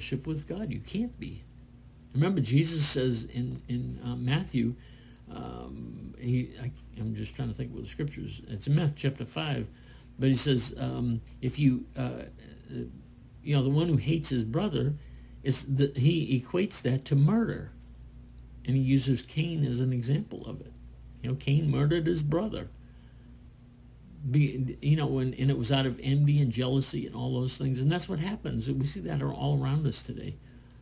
fellowship with God. You can't be. Remember, Jesus says in Matthew, I'm just trying to think what the scriptures. It's in Matthew chapter 5, but he says, if you, the one who hates his brother, he equates that to murder, and he uses Cain as an example of it. Cain murdered his brother. And it was out of envy and jealousy and all those things, and that's what happens. We see that all around us today.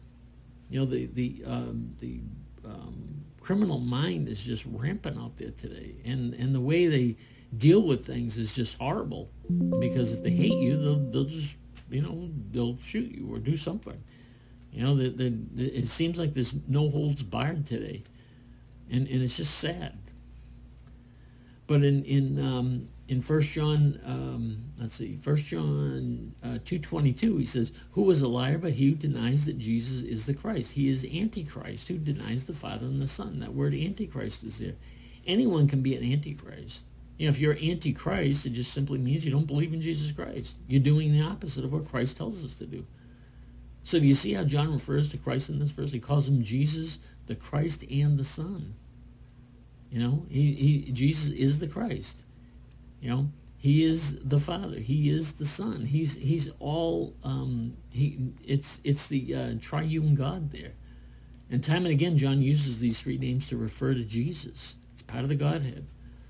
The criminal mind is just rampant out there today, and the way they deal with things is just horrible. Because if they hate you, they'll just they'll shoot you or do something. It seems like there's no holds barred today, and it's just sad. But in 1 John, 1 John 2:22, he says, "Who is a liar but he who denies that Jesus is the Christ? He is Antichrist, who denies the Father and the Son." That word Antichrist is there. Anyone can be an Antichrist. If you're Antichrist, it just simply means you don't believe in Jesus Christ. You're doing the opposite of what Christ tells us to do. So do you see how John refers to Christ in this verse? He calls him Jesus, the Christ, and the Son. Jesus is the Christ. He is the Father. He is the Son. He's all. It's the triune God there, and time and again, John uses these three names to refer to Jesus. It's part of the Godhead.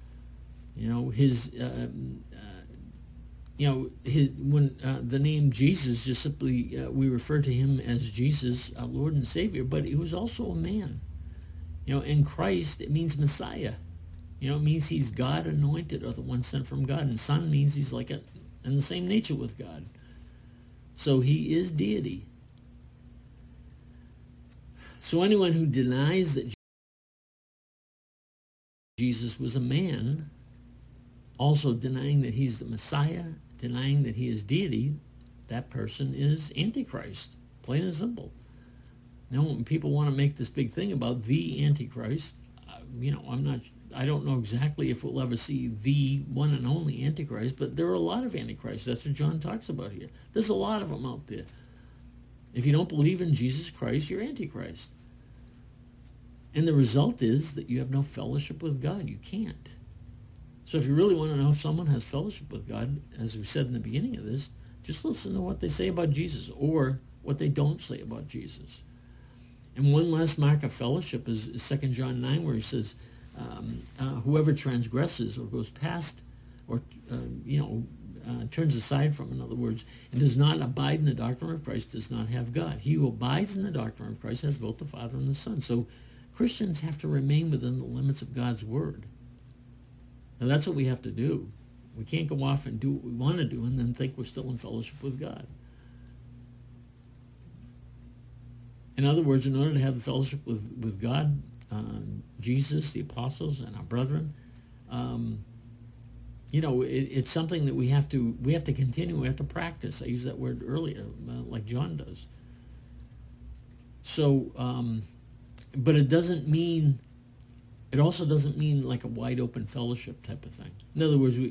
When the name Jesus, just simply we refer to him as Jesus, our Lord and Savior, but he was also a man. In Christ, it means Messiah. It means he's God anointed, or the one sent from God. And Son means he's like in the same nature with God. So he is deity. So anyone who denies that Jesus was a man, also denying that he's the Messiah, denying that he is deity, that person is Antichrist, plain and simple. Now, when people want to make this big thing about the Antichrist, I don't know exactly if we'll ever see the one and only Antichrist, but there are a lot of Antichrists. That's what John talks about here. There's a lot of them out there. If you don't believe in Jesus Christ, you're Antichrist. And the result is that you have no fellowship with God. You can't. So if you really want to know if someone has fellowship with God, as we said in the beginning of this, just listen to what they say about Jesus or what they don't say about Jesus. And one last mark of fellowship is 2 John 9, where he says, whoever transgresses or goes past or, turns aside from, in other words, and does not abide in the doctrine of Christ does not have God. He who abides in the doctrine of Christ has both the Father and the Son. So Christians have to remain within the limits of God's Word. Now that's what we have to do. We can't go off and do what we want to do and then think we're still in fellowship with God. In other words, in order to have the fellowship with God, Jesus, the apostles, and our brethren, it's something that we have to continue. We have to practice. I used that word earlier, like John does. So, but it also doesn't mean like a wide open fellowship type of thing. In other words,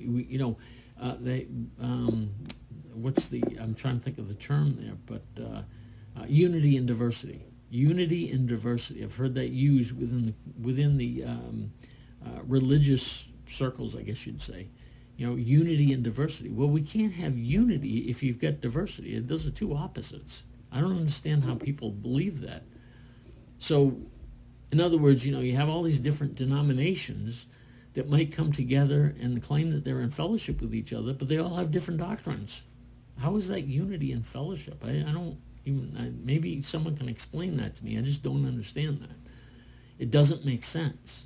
I'm trying to think of the term there, but unity and diversity. Unity and diversity. I've heard that used within the religious circles, I guess you'd say. Unity and diversity. Well, we can't have unity if you've got diversity. Those are two opposites. I don't understand how people believe that. So, in other words, you have all these different denominations that might come together and claim that they're in fellowship with each other, but they all have different doctrines. How is that unity and fellowship? I don't even, maybe someone can explain that to me. I just don't understand that. It doesn't make sense.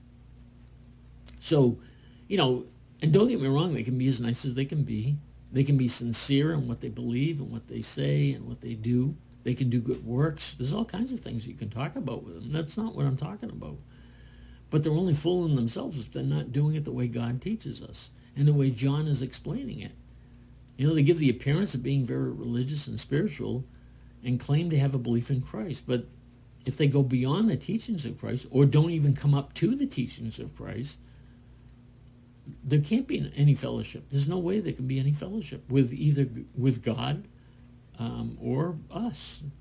So, and don't get me wrong, they can be as nice as they can be. They can be sincere in what they believe and what they say and what they do. They can do good works. There's all kinds of things you can talk about with them. That's not what I'm talking about. But they're only fooling themselves if they're not doing it the way God teaches us and the way John is explaining it. They give the appearance of being very religious and spiritual and claim to have a belief in Christ. But if they go beyond the teachings of Christ or don't even come up to the teachings of Christ, there can't be any fellowship. There's no way there can be any fellowship with God or us.